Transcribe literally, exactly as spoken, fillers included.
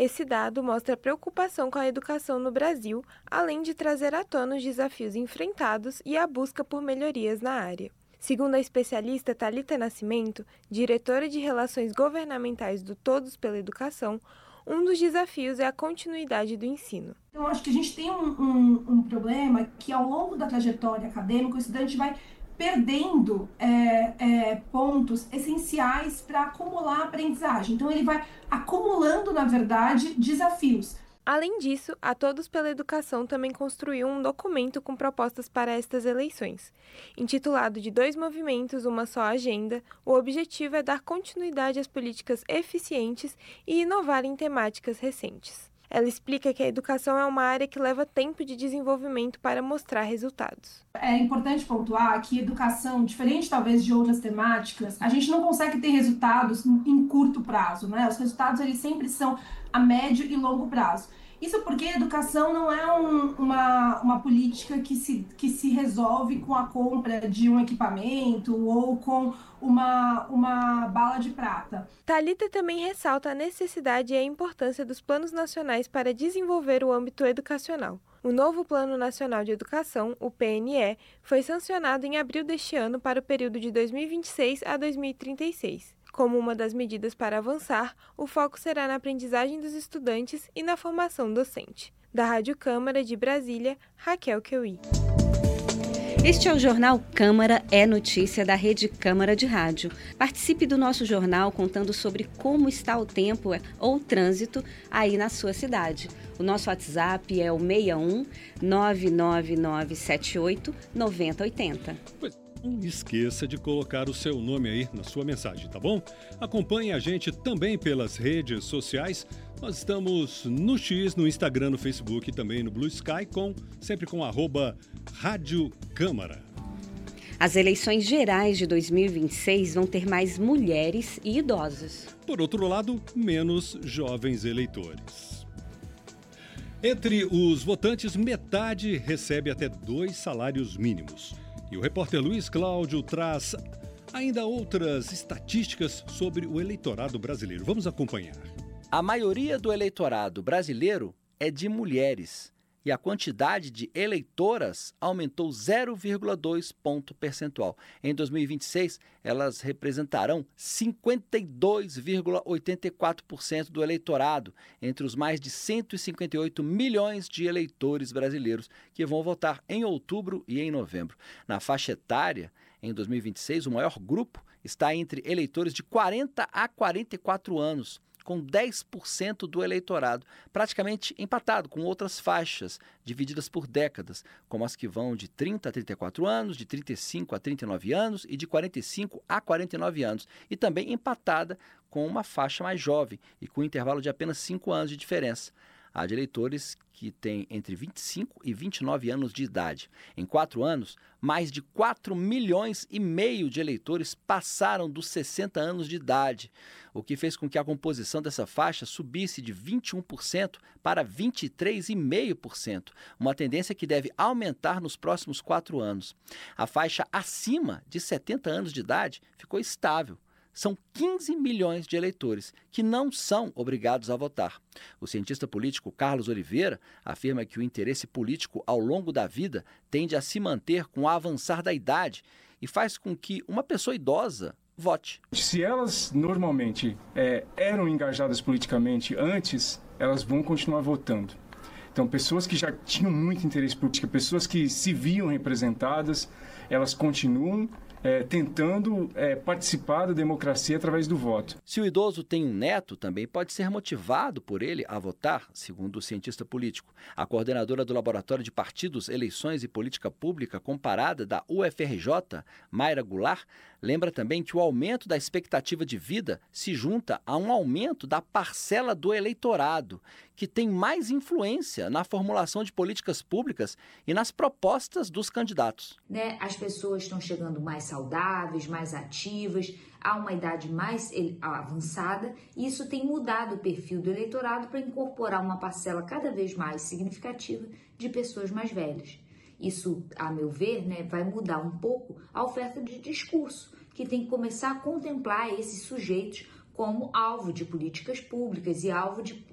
Esse dado mostra preocupação com a educação no Brasil, além de trazer à tona os desafios enfrentados e a busca por melhorias na área. Segundo a especialista Thalita Nascimento, diretora de Relações Governamentais do Todos pela Educação, um dos desafios é a continuidade do ensino. Então, acho que a gente tem um, um, um problema que, ao longo da trajetória acadêmica, o estudante vai perdendo é, é, pontos essenciais para acumular a aprendizagem. Então, ele vai acumulando, na verdade, desafios. Além disso, a Todos pela Educação também construiu um documento com propostas para estas eleições. Intitulado de Dois Movimentos, Uma Só Agenda, o objetivo é dar continuidade às políticas eficientes e inovar em temáticas recentes. Ela explica que a educação é uma área que leva tempo de desenvolvimento para mostrar resultados. É importante pontuar que educação, diferente talvez de outras temáticas, a gente não consegue ter resultados em curto prazo, né? Os resultados eles sempre são a médio e longo prazo. Isso porque a educação não é um, uma, uma política que se, que se resolve com a compra de um equipamento ou com uma, uma bala de prata. Thalita também ressalta a necessidade e a importância dos planos nacionais para desenvolver o âmbito educacional. O novo Plano Nacional de Educação, o P N E, foi sancionado em abril deste ano para o período de dois mil e vinte e seis a dois mil e trinta e seis. Como uma das medidas para avançar, o foco será na aprendizagem dos estudantes e na formação docente. Da Rádio Câmara de Brasília, Raquel Keuí. Este é o Jornal Câmara é Notícia da Rede Câmara de Rádio. Participe do nosso jornal contando sobre como está o tempo ou o trânsito aí na sua cidade. O nosso WhatsApp é o seis um nove nove nove sete oito nove zero oito zero. Não esqueça de colocar o seu nome aí na sua mensagem, tá bom? Acompanhe a gente também pelas redes sociais. Nós estamos no X, no Instagram, no Facebook e também no Blue Sky, com, sempre com arroba Rádio Câmara. As eleições gerais de dois mil e vinte e seis vão ter mais mulheres e idosos. Por outro lado, menos jovens eleitores. Entre os votantes, metade recebe até dois salários mínimos. E o repórter Luiz Cláudio traz ainda outras estatísticas sobre o eleitorado brasileiro. Vamos acompanhar. A maioria do eleitorado brasileiro é de mulheres e a quantidade de eleitoras aumentou zero vírgula dois ponto percentual. Em dois mil e vinte e seis, elas representarão cinquenta e dois vírgula oitenta e quatro por cento do eleitorado, entre os mais de cento e cinquenta e oito milhões de eleitores brasileiros que vão votar em outubro e em novembro. Na faixa etária, em dois mil e vinte e seis, o maior grupo está entre eleitores de quarenta a quarenta e quatro anos, com dez por cento do eleitorado, praticamente empatado com outras faixas divididas por décadas, como as que vão de trinta a trinta e quatro anos, de trinta e cinco a trinta e nove anos e de quarenta e cinco a quarenta e nove anos, e também empatada com uma faixa mais jovem e com um intervalo de apenas cinco anos de diferença. Há de eleitores que têm entre vinte e cinco e vinte e nove anos de idade. Em quatro anos, mais de quatro milhões e meio de eleitores passaram dos sessenta anos de idade, o que fez com que a composição dessa faixa subisse de vinte e um por cento para vinte e três vírgula cinco por cento, uma tendência que deve aumentar nos próximos quatro anos. A faixa acima de setenta anos de idade ficou estável. São quinze milhões de eleitores que não são obrigados a votar. O cientista político Carlos Oliveira afirma que o interesse político ao longo da vida tende a se manter com o avançar da idade e faz com que uma pessoa idosa vote. Se elas normalmente é, eram engajadas politicamente antes, elas vão continuar votando. Então, pessoas que já tinham muito interesse político, pessoas que se viam representadas, elas continuam É, tentando é, participar da democracia através do voto. Se o idoso tem um neto, também pode ser motivado por ele a votar, segundo o cientista político. A coordenadora do Laboratório de Partidos, Eleições e Política Pública Comparada da U F R J, Mayra Goulart, lembra também que o aumento da expectativa de vida se junta a um aumento da parcela do eleitorado, que tem mais influência na formulação de políticas públicas e nas propostas dos candidatos. Né? As pessoas estão chegando mais saudáveis, mais ativas, há uma idade mais avançada e isso tem mudado o perfil do eleitorado para incorporar uma parcela cada vez mais significativa de pessoas mais velhas. Isso, a meu ver, né, vai mudar um pouco a oferta de discurso, que tem que começar a contemplar esses sujeitos como alvo de políticas públicas e alvo de